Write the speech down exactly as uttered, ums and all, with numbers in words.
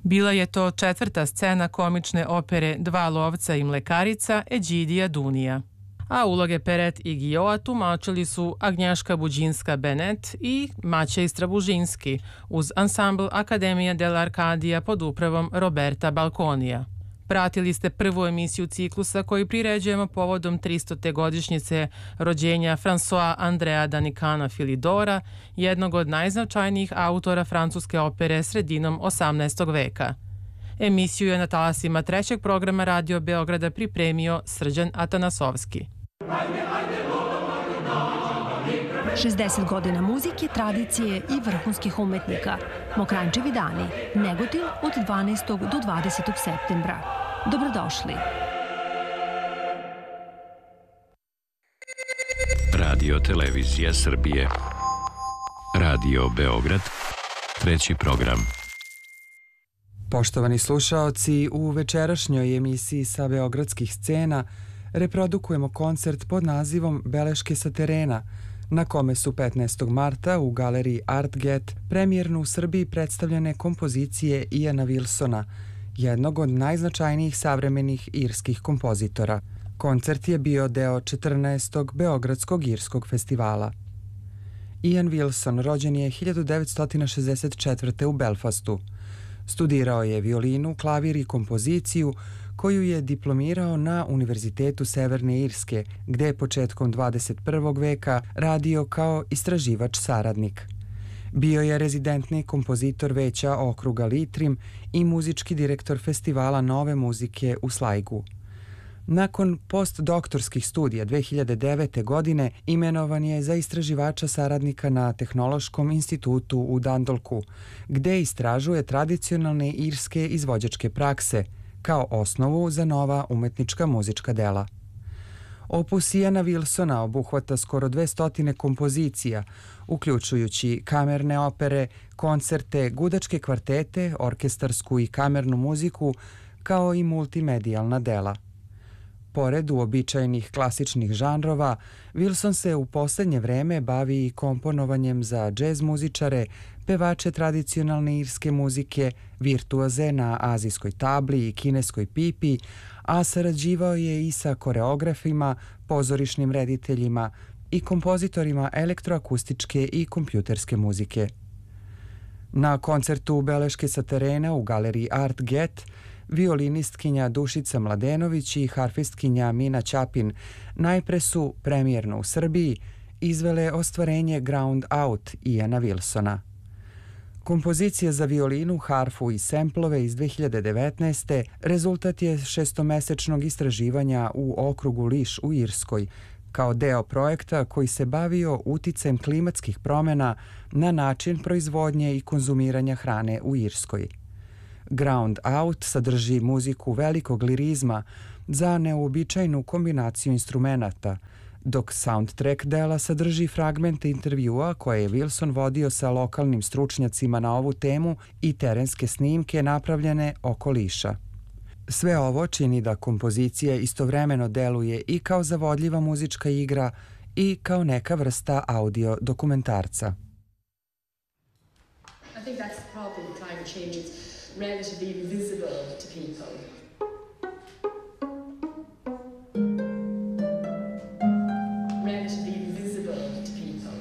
Bila je to četvrta scena komične opere Dva lovca i mlekarica Eđidija Dunija. A uloge Peret i Gioa tumačili su Agnješka Buđinska-Benet i Maćej Strabužinski uz ansambl Akademija dell'Arcadia pod upravom Roberta Balconija. Pratili ste prvu emisiju ciklusa koji priređujemo povodom tristote godišnjice rođenja François Andrea Danicana Philidora, jednog od najznačajnijih autora francuske opere sredinom osamnaestog veka. Emisiju je na talasima trećeg programa Radio Beograda pripremio Srđan Atanasovski. šezdeset godina muzike, tradicije i vrhunskih umetnika. Mokranjčevi dani. Negotin od dvanaestog do dvadesetog septembra. Dobrodošli. Radio Televizija Srbije. Radio Beograd. Treći program. Poštovani slušaoci, u večerašnjoj emisiji sa beogradskih scena reprodukujemo koncert pod nazivom Beleške sa terena, na kome su petnaestog marta u galeriji Artget premijerno u Srbiji predstavljene kompozicije Iana Wilsona, jednog od najznačajnijih savremenih irskih kompozitora. Koncert je bio deo četrnaestog Beogradskog irskog festivala. Ian Wilson rođen je hiljadu devetsto šezdeset četvrte. u Belfastu. Studirao je violinu, klavir i kompoziciju, koju je diplomirao na Univerzitetu Severne Irske, gde je početkom dvadeset prvog veka radio kao istraživač saradnik. Bio je rezidentni kompozitor veća okruga Litrim i muzički direktor festivala nove muzike u Slajgu. Nakon postdoktorskih studija dve hiljade devete. godine imenovan je za istraživača saradnika na Tehnološkom institutu u Dundalku, gde istražuje tradicionalne irske izvođačke prakse kao osnovu za nova umetnička muzička dela. Opus Iana Wilsona obuhvata skoro dvesta kompozicija, uključujući kamerne opere, koncerte, gudačke kvartete, orkestarsku i kamernu muziku, kao i multimedijalna dela. Pored uobičajenih klasičnih žanrova, Wilson se u poslednje vreme bavi i komponovanjem za džez muzičare, pevače tradicionalne irske muzike, virtuoze na azijskoj tabli i kineskoj pipi, a sarađivao je i sa koreografima, pozorišnim rediteljima i kompozitorima elektroakustičke i kompjuterske muzike. Na koncertu Beleške sa terena u galeriji Artget violinistkinja Dušica Mladenović i harfistkinja Mina Ćapin najpre su, premijerno u Srbiji, izvele ostvarenje Ground Out Iana Wilsona. Kompozicija za violinu, harfu i semplove iz dve hiljade devetnaeste. rezultat je šestomesečnog istraživanja u okrugu Liš u Irskoj, kao deo projekta koji se bavio uticajem klimatskih promjena na način proizvodnje i konzumiranja hrane u Irskoj. Ground Out sadrži muziku velikog lirizma za neuobičajenu kombinaciju instrumenata, dok soundtrack dela sadrži fragmente intervjua koje je Wilson vodio sa lokalnim stručnjacima na ovu temu i terenske snimke napravljene oko Liša. Sve ovo čini da kompozicija istovremeno deluje i kao zavodljiva muzička igra i kao neka vrsta audio dokumentarca. I think that's the problem with climate change. It's relatively invisible to people.